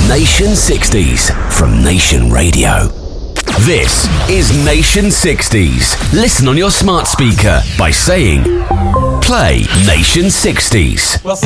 Nation 60s from Nation Radio. This is Nation 60s. Listen on your smart speaker by saying, play Nation 60s. Well,